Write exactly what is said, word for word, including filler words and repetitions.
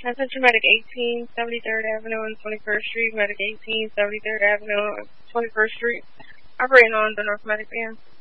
Messenger Medic eighteen, seventy-third Avenue and twenty-first Street, Medic eighteen, seventy-third Avenue and twenty-first Street, operating on the North Medic van.